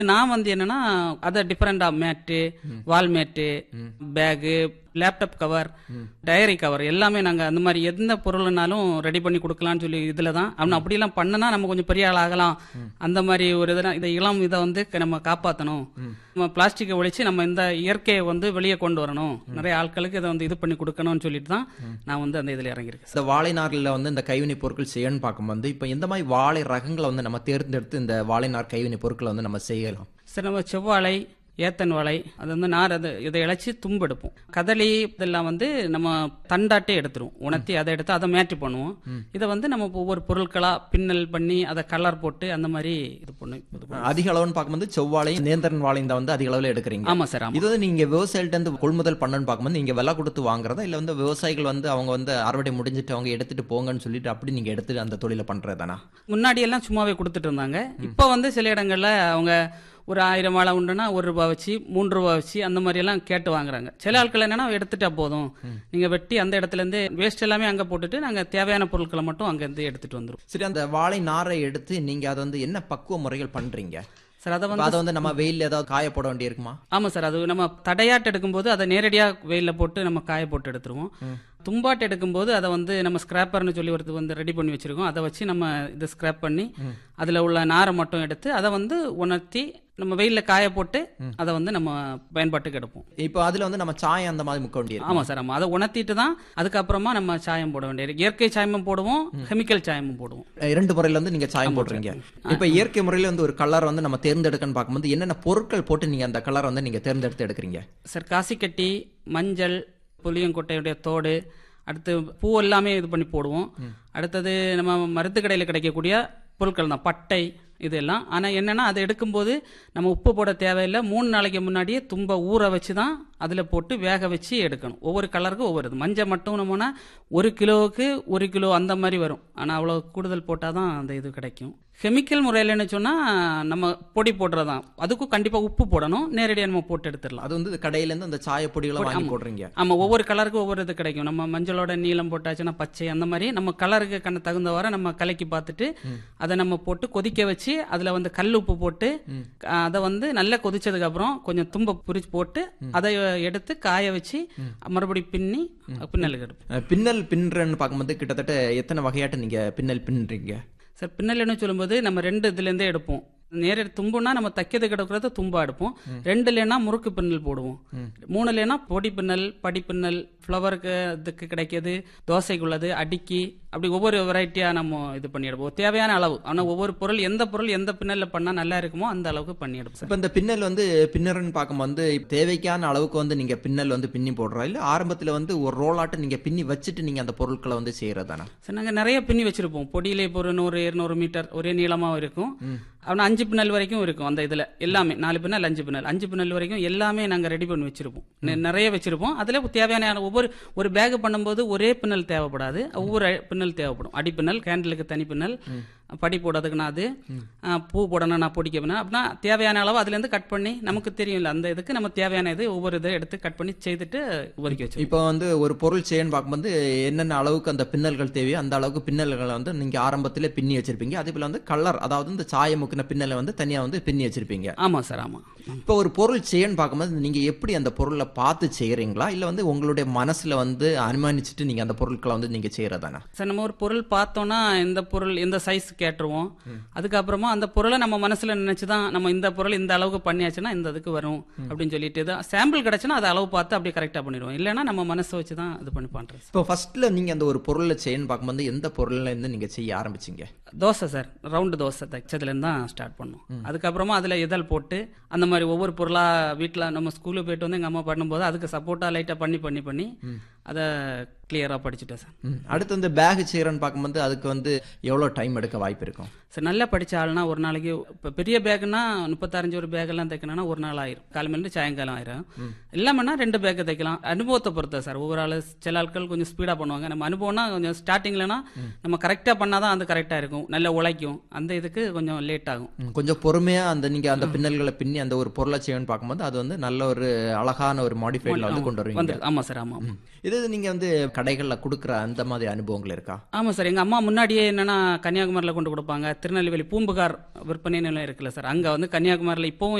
நான் வந்து என்னன்னா அதை டிஃபரெண்டா மேட்டு, வால் மேட்டு, bag, laptop cover, diary cover எல்லாமே நாங்க அந்த மாதிரி எந்த பொருள்னாலும் ரெடி பண்ணி கொடுக்கலாம்னு சொல்லி இதுலதான் அவன் அப்படியெல்லாம் பண்ணனா நம்ம கொஞ்சம் பெரிய ஆள் ஆகலாம். அந்த மாதிரி ஒரு இதை இளம் இதை வந்து நம்ம காப்பாற்றணும். நம்ம பிளாஸ்டிக்கை ஒழிச்சு நம்ம இந்த இயற்கையை வந்து வெளியே கொண்டு வரணும். நிறைய ஆட்களுக்கு இதை வந்து இது பண்ணி கொடுக்கணும்னு சொல்லிட்டு தான் நான் வந்து அந்த இதுல இறங்கியிருக்கேன். இந்த வாழை நார்ல வந்து இந்த கைவினை பொருட்கள் செய்யணும்னு பார்க்கும்போது இப்ப எந்த மாதிரி வாழை ரகங்களை வந்து நம்ம தேர்ந்தெடுத்து இந்த வாழை நார் கைவினை பொருட்களை வந்து நம்ம செய்யலாம்? சரி, நம்ம செவ்வாழை, ஏத்தன் வாழை, அது வந்து நார், இதை இழைச்சி தும்பு எடுப்போம். கதலி இதெல்லாம் வந்து நம்ம தண்டாட்டே எடுத்துருவோம். உணர்த்தி அதை எடுத்து அதை மேட்டி பண்ணுவோம். இதை வந்து நம்ம ஒவ்வொரு பொருட்களா பின்னல் பண்ணி அதை கலர் போட்டு அந்த மாதிரி இது பண்ணுவோம். அதிக அளவுன்னு பார்க்கும்போது செவ்வாழை, நேந்திரன் வாழை தான் வந்து அதிக அளவில் எடுக்கிறீங்க. ஆமா சார். இது வந்து நீங்க விவசாயிகிட்ட இருந்து கொள்முதல் பண்ணணும்னு பார்க்கும்போது நீங்க விலை கொடுத்து வாங்குறதா இல்ல வந்து விவசாயிகள் வந்து அவங்க வந்து அறுவடை முடிஞ்சிட்டு அவங்க எடுத்துட்டு போங்கன்னு சொல்லிட்டு அப்படி நீங்க எடுத்துட்டு அந்த தொழிலை பண்றதானா? முன்னாடி எல்லாம் சும்மாவே கொடுத்துட்டு இருந்தாங்க. இப்போ வந்து சில இடங்கள்ல அவங்க ஒரு 1000 வாழை உண்டுன்னா ₹1 வச்சு, ₹3 வச்சு அந்த மாதிரி எல்லாம் கேட்டு வாங்குறாங்க. சில ஆட்கள் என்னன்னா எடுத்துட்டா போதும், நீங்க வெட்டி அந்த இடத்துல இருந்து வேஸ்ட் எல்லாமே அங்க போட்டுட்டு நாங்க தேவையான பொருட்களை மட்டும் அங்க இருந்து எடுத்துட்டு வந்துரும். சரி, அந்த வாழை நாரை எடுத்து நீங்க அதை வந்து என்ன பக்குவ முறைகள் பண்றீங்க சார்? அதை வந்து நம்ம வெயில ஏதாவது காய போட வேண்டி இருக்குமா? ஆமா சார், அது நம்ம தடையாட்டு எடுக்கும்போது அதை நேரடியா வெயில போட்டு நம்ம காய போட்டு எடுத்துருவோம். தும்பாட்டு எடுக்கும்போது அதை வந்து நம்ம ஸ்கிராப்பர்னு சொல்லி ஒருத்தர் வந்து ரெடி பண்ணி வச்சிருக்கோம். அதை வச்சு நம்ம இதை ஸ்கிராப் பண்ணி அதுல உள்ள நாரை மட்டும் எடுத்து அதை வந்து உணர்த்தி நம்ம வெயில காய போட்டு அதை வந்து நம்ம பயன்பாட்டுக்கு எடுப்போம். இப்போ அதுல வந்து நம்ம சாயம் அந்த மாதிரி முக்க வேண்டியது. ஆமா சார், ஆமா. அதை உணர்த்திட்டு தான் அதுக்கப்புறமா நம்ம சாயம் போட வேண்டியது. இயற்கை சாயமும் போடுவோம், கெமிக்கல் சாயமும் போடுவோம். 2 முறையில வந்து நீங்க சாயம் போடுறீங்க. இப்ப இயற்கை முறையில வந்து ஒரு கலர் வந்து நம்ம தேர்ந்தெடுக்கன்னு பார்க்கும்போது என்னென்ன பொருட்கள் போட்டு நீங்க அந்த கலர் வந்து நீங்க தேர்ந்தெடுத்து எடுக்கிறீங்க? சார், காசிக்கட்டி, மஞ்சள், புளியங்கொட்டையுடைய தோடு, அடுத்து பூ எல்லாமே இது பண்ணி போடுவோம். அடுத்தது நம்ம மருந்து கடையில் கிடைக்கக்கூடிய பொருட்கள் தான், பட்டை இதெல்லாம். ஆனால் என்னன்னா அதை எடுக்கும்போது நம்ம உப்பு போட தேவையில்லை. 3 நாளைக்கு முன்னாடியே தும்ப ஊற வச்சு தான் அதில் போட்டு வேக வச்சு எடுக்கணும். ஒவ்வொரு கலருக்கும் ஒவ்வொரு இது. மஞ்சள் மட்டும் நம்மனா 1 கிலோவுக்கு 1 கிலோ அந்த மாதிரி வரும். ஆனால் அவ்வளோ கூடுதல் போட்டால் தான் அந்த இது கிடைக்கும். கெமிக்கல் முறையில்னு சொன்னால் நம்ம பொடி போடுறதான், அதுக்கும் கண்டிப்பாக உப்பு போடணும். நேரடியாக நம்ம போட்டு எடுத்துடலாம். அது வந்து கடையிலேருந்து அந்த சாய பொடிகளை வாங்கி போடுறீங்க? ஆமாம், ஒவ்வொரு கலருக்கும் ஒவ்வொரு இது கிடைக்கும். நம்ம மஞ்சளோட நீளம் போட்டாச்சுன்னா பச்சை, அந்த மாதிரி நம்ம கலருக்கு தகுந்தவாறு நம்ம கலக்கி பார்த்துட்டு அதை நம்ம போட்டு கொதிக்க வச்சு அதில் வந்து கல் உப்பு போட்டு அதை வந்து நல்லா கொதிச்சதுக்கு அப்புறம் கொஞ்சம் தும்ப புரிச்சு போட்டு அதை எடுத்து காய வச்சு மறுபடியும் பின்னி பின்னலுக்கு எடுப்போம். பின்னல் பின்னுறன்னு பார்க்கும்போது கிட்டத்தட்ட எத்தனை வகையாட்டு நீங்க பின்னல் பின்னுறீங்க சார்? பின்னல்னு சொல்லும்போது நம்ம 2 இதுலேருந்தே எடுப்போம். நேரடி தும்புனா நம்ம தைக்கிறது கிடக்கிறத தும்பா எடுப்போம். 2 இல்லைன்னா முறுக்கு பின்னல் போடுவோம். 3 இல்லைன்னா பொடி பின்னல், படி பின்னல், ஃப்ளவருக்கு இதுக்கு கிடைக்கிது, தோசைக்குள்ளது, அடுக்கி, அப்படி ஒவ்வொரு வெரைட்டியா நம்ம இது பண்ணி எடுப்போம். தேவையான அளவு. ஆனால் ஒவ்வொரு பொருள் எந்த பின்னல்ல பண்ணா நல்லா இருக்குமோ அந்த அளவுக்கு பண்ணி எடுப்போம். இப்போ இந்த பின்னல் வந்து பின்னர்னு பார்க்கும்போது தேவைக்கான அளவுக்கு வந்து நீங்க பின்னல் வந்து பின்னி போடுறோம் இல்ல ஆரம்பத்தில் வந்து ஒரு ரோலாட்டு நீங்க பின்னி வச்சுட்டு நீங்க அந்த பொருட்களை வந்து செய்யறதானா? சார், நாங்கள் நிறைய பின்னி வச்சிருப்போம். பொடியிலே இப்போ ஒரு 100-200 மீட்டர் ஒரே நீளமாக இருக்கும். அவனா 5 பின்னல் வரைக்கும் இருக்கும். அந்த இதுல எல்லாமே 4 பின்னல், 5 பின்னல் வரைக்கும் எல்லாமே நாங்க ரெடி பண்ணி வச்சிருப்போம். நிறைய வச்சிருப்போம். அதுல தேவையான ஒரு பேக் பண்ணும்போது ஒரே பின்னல் தேவைப்படாது, ஒவ்வொரு பின்னல் தேவைப்படும். அடி பின்னல், கேண்டலுக்கு தனி பின்னல், படி போடுறதுக்குன்னா அது, பூ போடணும் நான் பொடிக்க பின்னல், அப்படின்னா தேவையான அளவு அதுல இருந்து கட் பண்ணி நமக்கு தெரியும்ல அந்த இதுக்கு நம்ம தேவையான இது ஒவ்வொரு இதை எடுத்து கட் பண்ணி செய்துட்டு ஒதுக்கி வச்சு. இப்போ வந்து ஒரு பொருள் செய்யன்னு பார்க்கும்போது என்னென்ன அளவுக்கு அந்த பின்னல்கள் தேவையோ அந்த அளவுக்கு பின்னல்களை வந்து நீங்க ஆரம்பத்திலே பின்னி வச்சிருப்பீங்க. அதே போல வந்து கலர், அதாவது இந்த சாயமுக்கின பின்னலை வந்து தனியா வந்து பின்னி வச்சிருப்பீங்க. ஆமா சார், ஆமா. இப்போ ஒரு பொருள் செய்யன்னு பார்க்கும்போது நீங்க எப்படி அந்த பொருளை பார்த்து செய்யறீங்களா இல்ல வந்து உங்களுடைய மனசுல வந்து அனுமானிச்சுட்டு நீங்க அந்த பொருட்களை வந்து நீங்க செய்யறதானா? சார், நம்ம ஒரு பொருள் பார்த்தோம்னா இந்த பொருள் இந்த சைஸ் கேட்டுருவோம். அதுக்கப்புறமா அந்த பொருளை நம்ம மனசுல நினைச்சுதான் நம்ம இந்த பொருள் இந்த அளவுக்கு பண்ணியாச்சுன்னா இந்த இதுக்கு வரும் அப்படின்னு சொல்லிட்டு சாம்பிள் கிடைச்சுன்னா அதை அளவு பார்த்து அப்படியே கரெக்டா பண்ணிடுவோம். இல்லைன்னா நம்ம மனசை வச்சுதான் இது பண்ணி பண்றோம். இப்போ ஃபர்ஸ்ட்ல நீங்க அந்த ஒரு பொருளை செய்யன்னு பார்க்கும்போது எந்த பொருள்ல இருந்து நீங்க செய்ய ஆரம்பிச்சீங்க? தோசை சார், ரவுண்டு தோசை தைச்சதுல இருந்து தான் ஸ்டார்ட் பண்ணோம். அதுக்கப்புறமா அதுல இதழ் போட்டு அந்த மாதிரி ஒவ்வொரு பொருளா வீட்டுல நம்ம ஸ்கூலுக்கு போயிட்டு வந்து எங்க அம்மா பண்ணும்போது அதுக்கு சப்போர்ட்டா லைட்டா பண்ணி அதை கிளியரா படிச்சுட்டேன் சார். அடுத்து வந்து பேக் செய்யறன்னு பார்க்கும்போது அதுக்கு வந்து எவ்வளவு டைம் எடுக்க வாய்ப்பு இருக்கும் சார்? நல்லா படிச்ச ஆளுனா ஒரு நாளைக்கு, இப்போ பெரிய பேக்குன்னா 35 ஒரு பேக் எல்லாம் தைக்கணும்னா ஒரு நாள் ஆயிரும். காலமேலேருந்து சாயங்காலம் ஆயிரும். எல்லாமேனா 2 பேக்கை தைக்கலாம். அனுபவத்தை பொறுத்த சார். ஒவ்வொரு ஆள் சில ஆட்கள் கொஞ்சம் ஸ்பீடா பண்ணுவாங்க. நம்ம அனுபவம்னா கொஞ்சம் ஸ்டார்டிங்லனா நம்ம கரெக்டா பண்ணாதான் அது கரெக்டா இருக்கும், நல்லா உழைக்கும். அந்த இதுக்கு கொஞ்சம் லேட் ஆகும். கொஞ்சம் பொறுமையா அந்த நீங்க அந்த பின்னல்களை பின்னி அந்த ஒரு பொருளை செய்யணும்னு பார்க்கும்போது அது வந்து நல்ல ஒரு அழகான ஒரு மாடிஃபைட்ல வந்து கொண்டு வருவீங்க. ஆமா சார், ஆமா. இது நீங்க வந்து கடைகளில் கொடுக்குற அந்த மாதிரி அனுபவங்கள் இருக்கா? ஆமாம் சார், எங்கள் அம்மா முன்னாடியே என்னன்னா கன்னியாகுமரியில் கொண்டு கொடுப்பாங்க. திருநெல்வேலி பூம்புகார் விற்பனை நிலையம் இருக்குல்ல சார், அங்கே வந்து கன்னியாகுமரியில் இப்போவும்